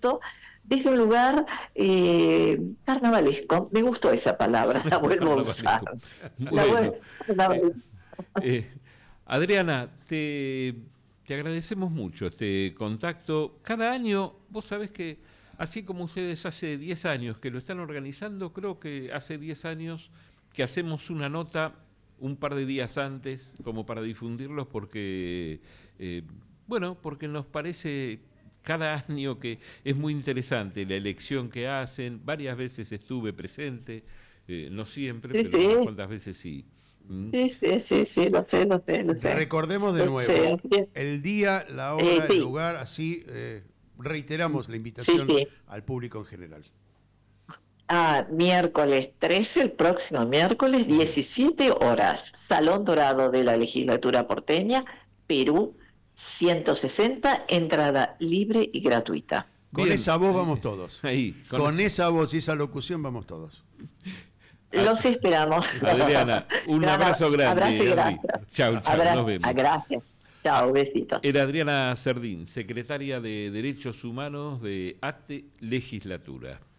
esto desde un lugar carnavalesco. Me gustó esa palabra, la vuelvo a usar. Carnavalesco. La Bueno, vuelvo, carnavalesco. eh, Adriana, te agradecemos mucho este contacto. Cada año, vos sabés que, así como ustedes hace 10 años que lo están organizando, creo que hace 10 años que hacemos una nota un par de días antes, como para difundirlos, porque, porque nos parece cada año que es muy interesante la elección que hacen. Varias veces estuve presente, no siempre, Sí, pero unas sí, cuantas veces sí. ¿Mm? sí, sí, sí, sí, lo sé, lo sé, lo sé. Recordemos de Lo sé. nuevo el día, la hora, el Sí, lugar, así reiteramos la sí, invitación sí. al público en general. Miércoles 13, el próximo miércoles, 17 horas, Salón Dorado de la Legislatura porteña, Perú, 160, entrada libre y gratuita. Con Bien, esa voz vamos todos. ahí, Con esa voz y esa locución vamos todos. Los esperamos. Adriana, un Gran abrazo abrazo y grande, Adri. gracias. Chau, chau, nos vemos. Gracias. Chao, besitos. Era Adriana Cerdín, secretaria de Derechos Humanos de ATE Legislatura.